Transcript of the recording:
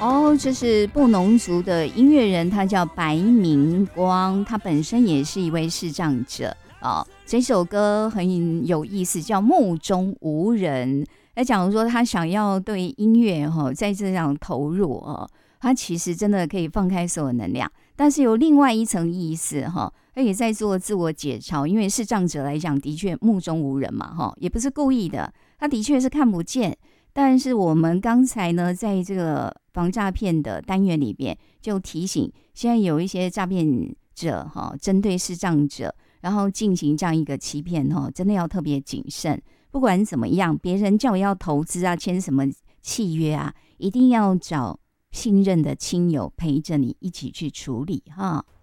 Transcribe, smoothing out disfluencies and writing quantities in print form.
哦，这是布农族的音乐人，他叫白明光，他本身也是一位视障者哦。这首歌很有意思，叫《目中无人》。来讲说他想要对音乐在这样投入他其实真的可以放开所有能量，但是有另外一层意思他也在做自我解嘲，因为视障者来讲的确目中无人嘛也不是故意的，他的确是看不见。但是我们刚才呢，在这个防诈骗的单元里边，就提醒现在有一些诈骗者针对视障者，然后进行这样一个欺骗真的要特别谨慎。不管怎么样，别人叫要投资啊，签什么契约啊，一定要找信任的亲友陪着你一起去处理